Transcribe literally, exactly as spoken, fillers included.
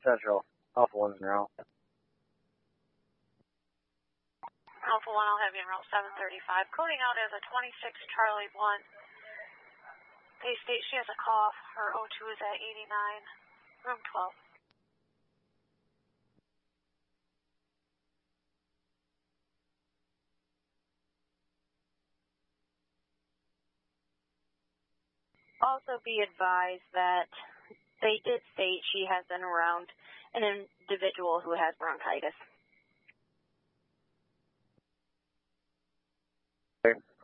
Central. Alpha one's en route. Alpha one, I'll have you en route seven thirty-five. Coding out as a twenty-six Charlie one. They state she has a cough. Her O two is at eighty-nine. Room twelve. Also be advised that they did state she has been around an individual who has bronchitis. Okay.